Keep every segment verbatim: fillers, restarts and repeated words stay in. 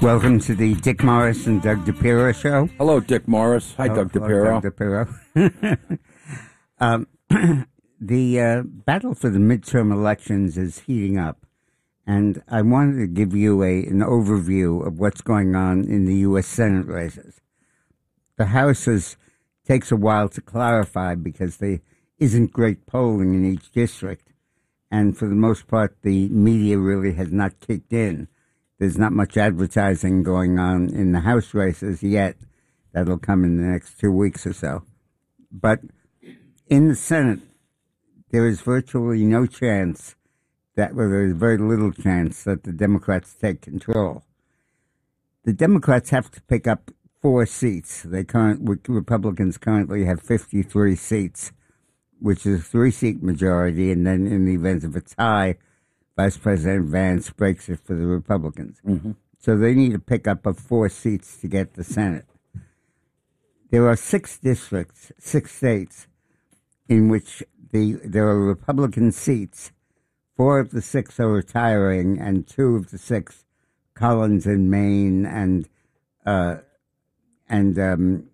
Welcome to the Dick Morris and Doug DePiro show. Hello, Dick Morris. Hi, Hello, Doug DePiro. Doug DePiro. um, the uh, battle for the midterm elections is heating up, and I wanted to give you a an overview of what's going on in the U S Senate races. The House is, takes a while to clarify because there isn't great polling in each district, and for the most part, the media really has not kicked in. There's not much advertising going on in the House races yet. That'll come in the next two weeks or so. But in the Senate, there is virtually no chance that, well, there is very little chance that the Democrats take control. The Democrats have to pick up four seats. They current, Republicans currently have fifty-three seats, which is a three-seat majority, and then in the event of a tie, Vice President Vance breaks it for the Republicans. Mm-hmm. So they need to pick up of four seats to get the Senate. There are six districts, six states, in which the there are Republican seats. Four of the six are retiring, and two of the six, Collins in Maine and uh, and um,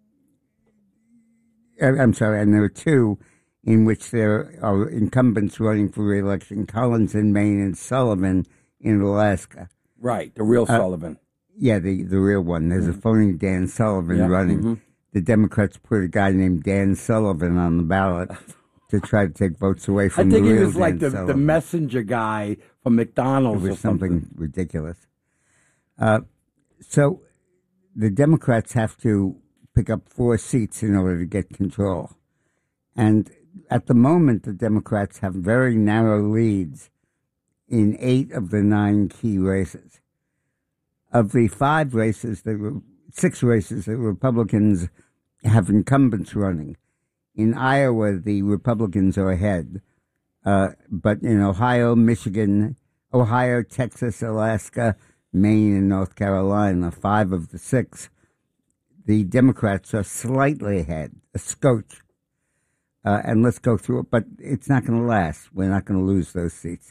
I'm sorry, and there are two in which there are incumbents running for re-election, Collins in Maine and Sullivan in Alaska. Right, the real uh, Sullivan. Yeah, the, the real one. There's mm-hmm. a phony Dan Sullivan yeah. running. Mm-hmm. The Democrats put a guy named Dan Sullivan on the ballot to try to take votes away from the real Dan I think he was Dan like the, the messenger guy from McDonald's it was or something. something ridiculous. Uh, so the Democrats have to pick up four seats in order to get control. And at the moment, the Democrats have very narrow leads in eight of the nine key races. Of the five races, the six races that Republicans have incumbents running, in Iowa, the Republicans are ahead. Uh, but in Ohio, Michigan, Ohio, Texas, Alaska, Maine, and North Carolina, five of the six, the Democrats are slightly ahead, a scotch. Uh, and let's go through it, but it's not going to last. We're not going to lose those seats.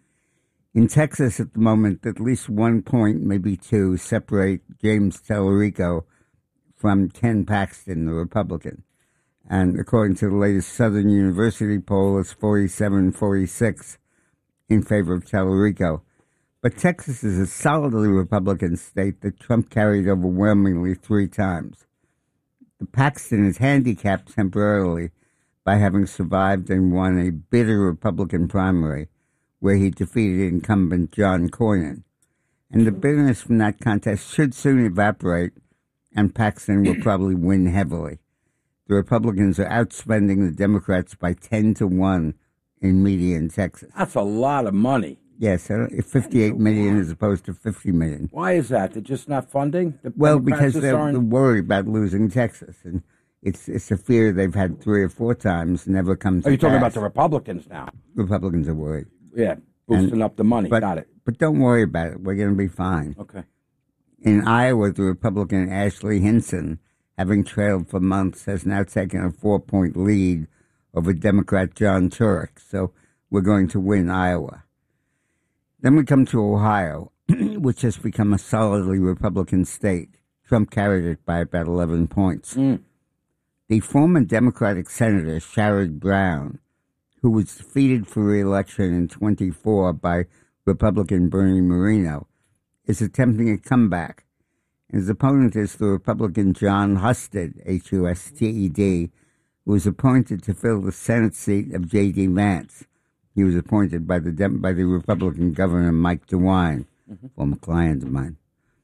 In Texas at the moment, at least one point, maybe two, separate James Tellerico from Ken Paxton, the Republican. And according to the latest Southern University poll, it's forty-seven forty-six in favor of Tellerico. But Texas is a solidly Republican state that Trump carried overwhelmingly three times. The Paxton is handicapped temporarily by having survived and won a bitter Republican primary where he defeated incumbent John Cornyn. And the bitterness from that contest should soon evaporate, and Paxton will probably win heavily. The Republicans are outspending the Democrats by ten to one in media in Texas. That's a lot of money. Yes, fifty-eight million as opposed to fifty million. Why is that? They're just not funding? The well, Democrats because they're, aren't... they're worried about losing Texas. And It's it's a fear they've had three or four times, never come to pass. Are you talking about the Republicans now? Republicans are worried. Yeah, boosting and, up the money. But, Got it. But don't worry about it. We're going to be fine. Okay. In Iowa, the Republican Ashley Hinson, having trailed for months, has now taken a four-point lead over Democrat John Turek. So we're going to win Iowa. Then we come to Ohio, which has become a solidly Republican state. Trump carried it by about eleven points. Mm. The former Democratic Senator, Sherrod Brown, who was defeated for re-election in twenty-four by Republican Bernie Moreno, is attempting a comeback. His opponent is the Republican John Husted, H U S T E D, who was appointed to fill the Senate seat of J D. Vance. He was appointed by the Dem- by the Republican Governor Mike DeWine, mm-hmm. former client of mine.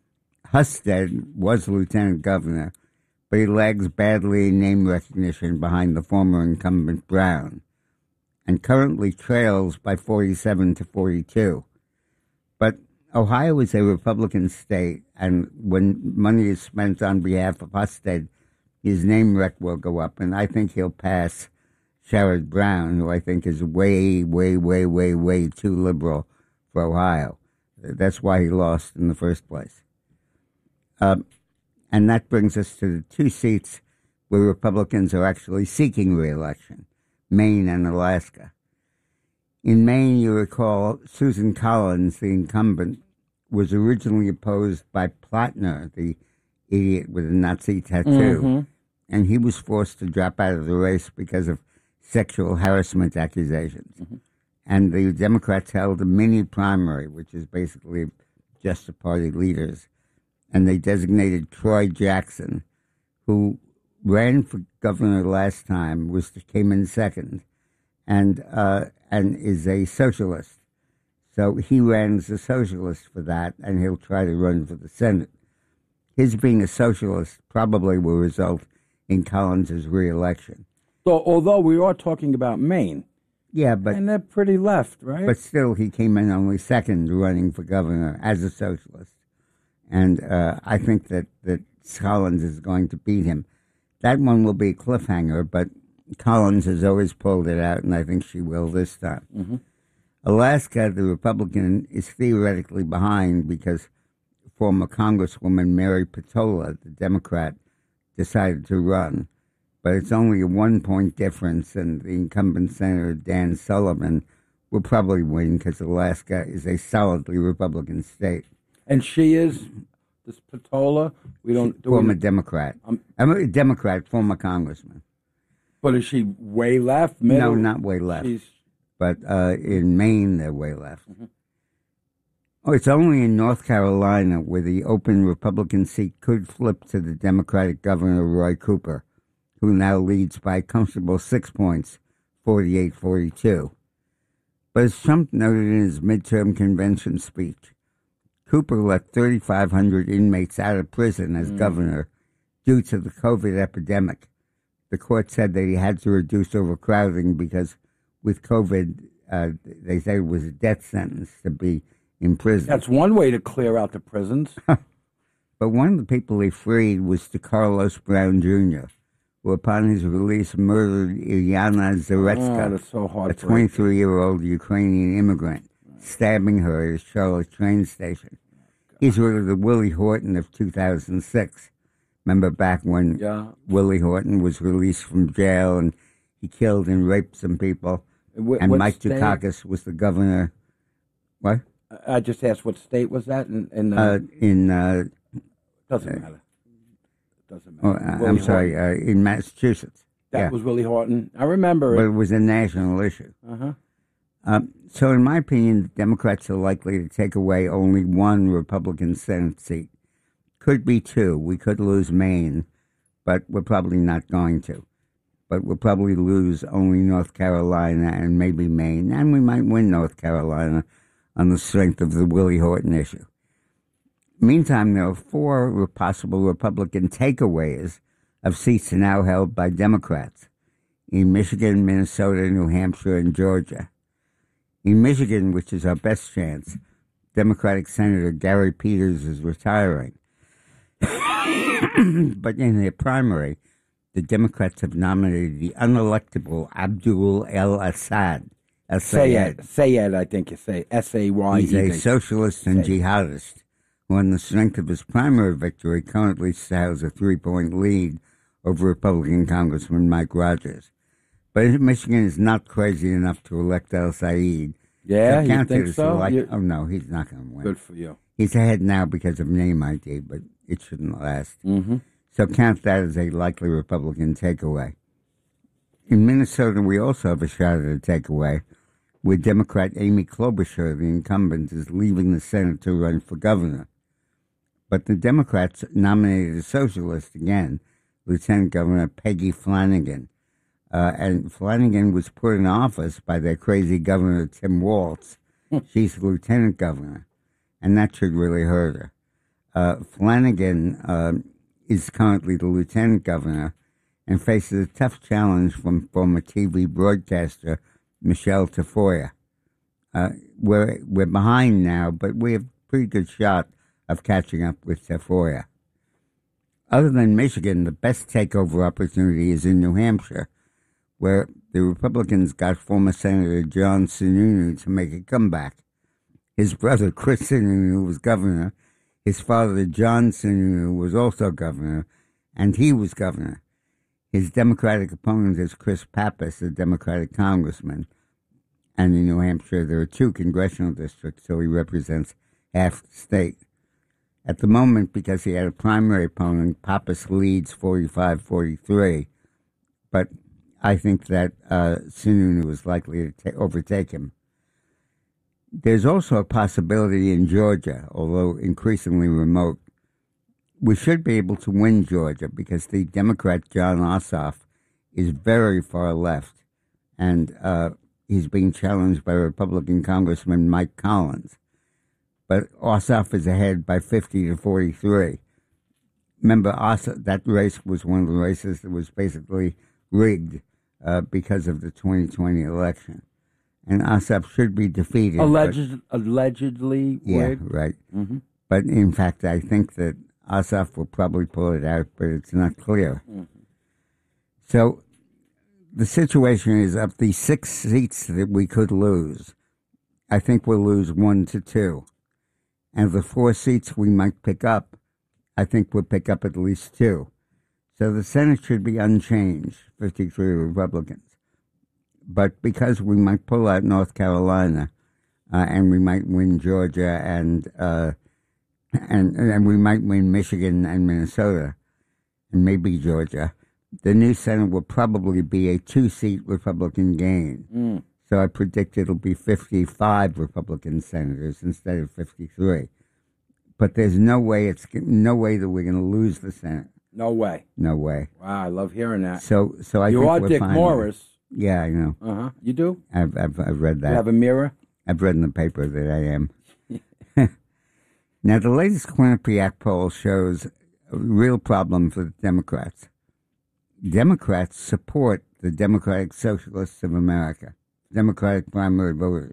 Husted was lieutenant governor, but he lags badly in name recognition behind the former incumbent Brown, and currently trails by forty-seven to forty-two. But Ohio is a Republican state, and when money is spent on behalf of Husted, his name rec will go up, and I think he'll pass Sherrod Brown, who I think is way, way, way, way, way too liberal for Ohio. That's why he lost in the first place. Uh, and that brings us to the two seats where Republicans are actually seeking re-election, Maine and Alaska. In Maine, you recall Susan Collins, the incumbent, was originally opposed by Platner, the idiot with a Nazi tattoo, Mm-hmm. and he was forced to drop out of the race because of sexual harassment accusations. Mm-hmm. And the Democrats held a mini primary, which is basically just the party leaders, and they designated Troy Jackson, who ran for governor last time, was came in second, and uh, and is a socialist. So he ran as a socialist for that, and he'll try to run for the Senate. His being a socialist probably will result in Collins' reelection. So, although we are talking about Maine, Yeah, but and they're pretty left, right? but still, he came in only second running for governor as a socialist. And uh, I think that, that Collins is going to beat him. That one will be a cliffhanger, but Collins has always pulled it out, and I think she will this time. Mm-hmm. Alaska, the Republican, is theoretically behind because former Congresswoman Mary Patola, the Democrat, decided to run. But it's only a one-point difference, and the incumbent Senator Dan Sullivan will probably win because Alaska is a solidly Republican state. And she is this Patola. We don't do Former we, Democrat. Um, I'm a Democrat, former congressman. But is she way left? Middle? No, not way left. She's But uh, in Maine, they're way left. Mm-hmm. Oh, it's only in North Carolina where the open Republican seat could flip to the Democratic Governor Roy Cooper, who now leads by a comfortable six points, forty-eight forty-two. But as Trump noted in his midterm convention speech, Cooper let thirty-five hundred inmates out of prison as Mm. governor due to the COVID epidemic. The court said that he had to reduce overcrowding because with COVID, uh, they said it was a death sentence to be in prison. that's one way to clear out the prisons. But one of the people he freed was DeCarlos Brown Junior, who upon his release murdered Ilyana Oh, Zaretska, that's so a hard. twenty-three-year-old Ukrainian immigrant, stabbing her at a Charlotte train station. He's really the Willie Horton of two thousand six. Remember back when Yeah. Willie Horton was released from jail and he killed and raped some people, Wh- and what Mike state? Dukakis was the governor. What? I just asked what state was that? In, in uh, Uh, in uh, doesn't matter. Doesn't oh, matter. uh, Willie I'm sorry, Horton. uh, in Massachusetts. That yeah. was Willie Horton. I remember But it. it was a national issue. Uh-huh. Um, so, in my opinion, the Democrats are likely to take away only one Republican Senate seat. Could be two. We could lose Maine, but we're probably not going to. But we'll probably lose only North Carolina and maybe Maine, and we might win North Carolina on the strength of the Willie Horton issue. Meantime, there are four possible Republican takeaways of seats now held by Democrats in Michigan, Minnesota, New Hampshire, and Georgia. In Michigan, which is our best chance, Democratic Senator Gary Peters is retiring. But in their primary, the Democrats have nominated the unelectable Abdul El Assad. Sayed. Sayed, I think you say. S A Y E D. He's a socialist and jihadist who, on the strength of his primary victory, currently has a three-point lead over Republican Congressman Mike Rogers. But Michigan is not crazy enough to elect El Sayed. Yeah, you counted think as so? elect- You- oh, no, he's not going to win. Good for you. He's ahead now because of name I D, but it shouldn't last. Mm-hmm. So count that as a likely Republican takeaway. In Minnesota, we also have a shot at a takeaway, where Democrat Amy Klobuchar, the incumbent, is leaving the Senate to run for governor. But the Democrats nominated a socialist again, Lieutenant Governor Peggy Flanagan. Uh, and Flanagan was put in office by their crazy governor, Tim Walz. She's the lieutenant governor, and that should really hurt her. Uh, Flanagan uh, is currently the lieutenant governor and faces a tough challenge from former T V broadcaster Michelle Tafoya. Uh, we're, we're behind now, but we have a pretty good shot of catching up with Tafoya. Other than Michigan, the best takeover opportunity is in New Hampshire, where the Republicans got former Senator John Sununu to make a comeback. His brother, Chris Sununu, was governor. His father, John Sununu, was also governor, and he was governor. His Democratic opponent is Chris Pappas, a Democratic congressman. And in New Hampshire, there are two congressional districts, so he represents half the state. At the moment, because he had a primary opponent, Pappas leads forty-five forty-three, but I think that uh, Sununu is likely to ta- overtake him. There's also a possibility in Georgia, although increasingly remote. We should be able to win Georgia because the Democrat John Ossoff is very far left, and uh, he's being challenged by Republican Congressman Mike Collins. But Ossoff is ahead by fifty to forty-three. Remember, Ossoff, that race was one of the races that was basically rigged uh, because of the twenty twenty election. And Ossoff should be defeated. Alleged, but, allegedly yeah, rigged? right. Mm-hmm. But in fact, I think that Ossoff will probably pull it out, but it's not clear. Mm-hmm. So the situation is, of the six seats that we could lose, I think we'll lose one to two. And the four seats we might pick up, I think we'll pick up at least two. So the Senate should be unchanged, fifty-three Republicans. But because we might pull out North Carolina, uh, and we might win Georgia, and, uh, and and we might win Michigan and Minnesota, and maybe Georgia, the new Senate will probably be a two-seat Republican gain. Mm. So I predict it'll be fifty-five Republican senators instead of fifty-three. But there's no way it's no way that we're going to lose the Senate. No way. No way. Wow, I love hearing that. So, so I you think are we're Dick fine. Morris. Yeah, I know. Uh huh. You do? I've, I've I've read that. You have a mirror? I've read in the paper that I am. Now, the latest Quinnipiac poll shows a real problem for the Democrats. Democrats support the Democratic Socialists of America, Democratic primary voters,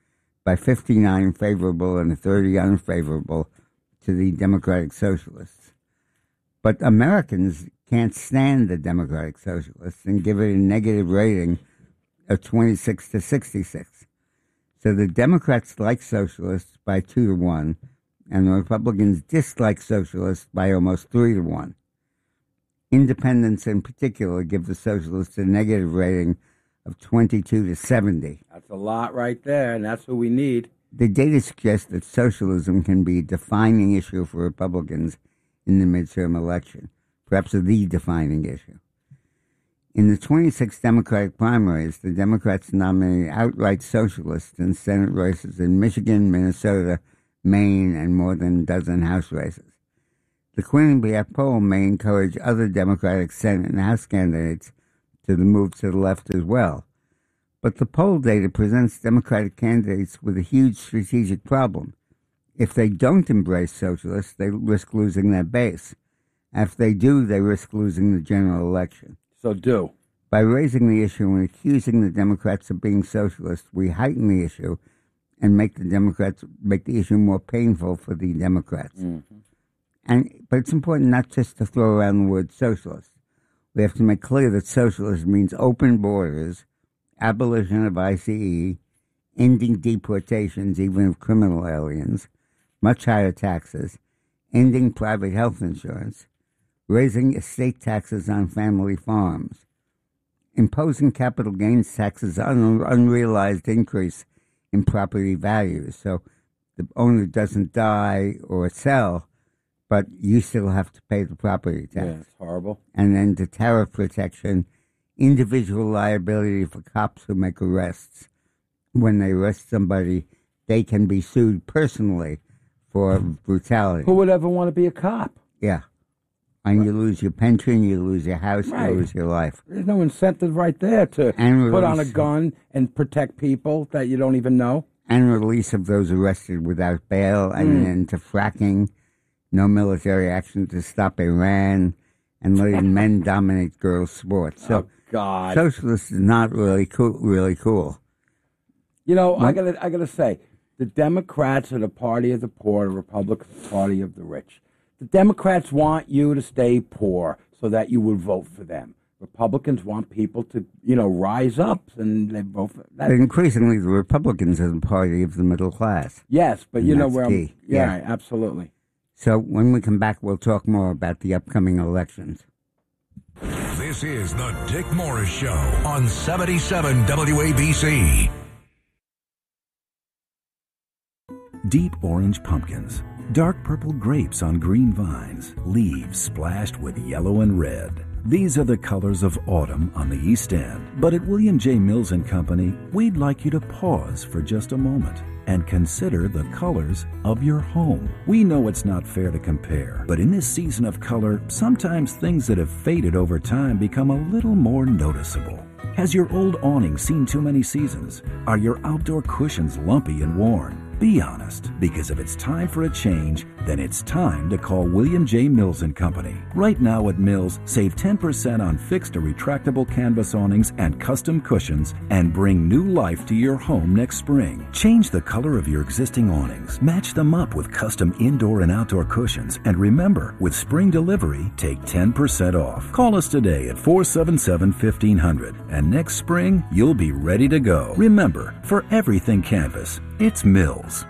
by fifty-nine favorable and thirty unfavorable to the Democratic Socialists. But Americans can't stand the Democratic Socialists and give it a negative rating of twenty-six to sixty-six. So the Democrats like socialists by two to one, and the Republicans dislike socialists by almost three to one. Independents in particular give the socialists a negative rating of twenty-two to seventy. That's a lot right there, and that's what we need. The data suggests that socialism can be a defining issue for Republicans in the midterm election, perhaps the defining issue. In the twenty-six Democratic primaries, the Democrats nominated outright socialists in Senate races in Michigan, Minnesota, Maine, and more than a dozen House races. The Quinnipiac poll may encourage other Democratic Senate and House candidates to move to the left as well. But the poll data presents Democratic candidates with a huge strategic problem. If they don't embrace socialists, they risk losing their base. If they do, they risk losing the general election. So do. By raising the issue and accusing the Democrats of being socialists, we heighten the issue and make the Democrats make the issue more painful for the Democrats. Mm-hmm. And but it's important not just to throw around the word socialist. We have to make clear that socialism means open borders, abolition of I C E, ending deportations, even of criminal aliens, much higher taxes, ending private health insurance, raising estate taxes on family farms, imposing capital gains taxes on an unrealized increase in property values. So the owner doesn't die or sell, but you still have to pay the property tax. Yeah, it's horrible. And then the tariff protection, individual liability for cops who make arrests. When they arrest somebody, they can be sued personally for brutality. Who would ever want to be a cop? Yeah. And you lose your pension, you lose your house, Right. you lose your life. There's no incentive right there to And put on a release- gun and protect people that you don't even know. And release of those arrested without bail, and then to fracking, no military action to stop Iran, and letting men dominate girls' sports. So Oh, God. socialist is not really cool. Really cool. You know, I What? gotta, I gotta say, the Democrats are the party of the poor, the Republicans the party of the rich. The Democrats want you to stay poor so that you will vote for them. Republicans want people to, you know, rise up and they vote for that. But increasingly, the Republicans are the party of the middle class. Yes, but And you know that's where I'm. key. Yeah, Yeah. right, absolutely. So when we come back, we'll talk more about the upcoming elections. This is the Dick Morris Show on seventy-seven W A B C. deep orange pumpkins, dark purple grapes on green vines, leaves splashed with yellow and red. These are the colors of autumn on the East End. But at William J. Mills and Company, we'd like you to pause for just a moment and consider the colors of your home. We know it's not fair to compare, but in this season of color, sometimes things that have faded over time become a little more noticeable. Has your old awning seen too many seasons? Are your outdoor cushions lumpy and worn? Be honest, because if it's time for a change, then it's time to call William J. Mills and Company. Right now at Mills, save ten percent on fixed or retractable canvas awnings and custom cushions and bring new life to your home next spring. Change the color of your existing awnings, match them up with custom indoor and outdoor cushions, and remember, with spring delivery, take ten percent off. Call us today at four seven seven, fifteen hundred, and next spring, you'll be ready to go. Remember, for everything canvas, it's Mills.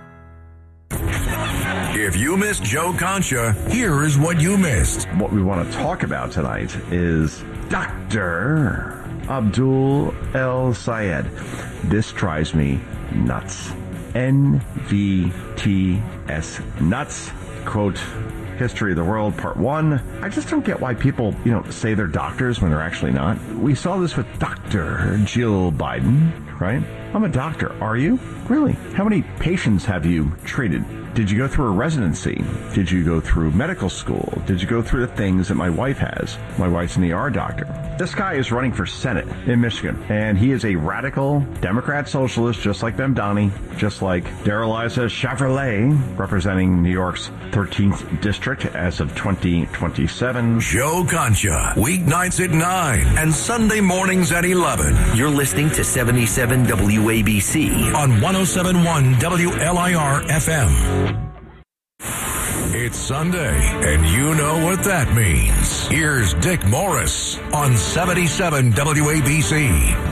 If you missed Joe Concha, here is what you missed. What we want to talk about tonight is Doctor Abdul El Sayed. This drives me nuts. N V T S, nuts. Quote, History of the World, Part one. I just don't get why people, you know, say they're doctors when they're actually not. We saw this with Doctor Jill Biden, right? I'm a doctor. Are you? Really? How many patients have you treated? Did you go through a residency? Did you go through medical school? Did you go through the things that my wife has? My wife's an E R doctor. This guy is running for Senate in Michigan, and he is a radical Democrat socialist, just like Bemdani, just like Darrell-Issa Chevrolet, representing New York's thirteenth district as of twenty twenty-seven. Joe Concha, weeknights at nine and Sunday mornings at eleven. You're listening to seventy-seven W A B C on one oh seven point one W L I R F M. It's Sunday, and you know what that means. Here's Dick Morris on seventy-seven W A B C.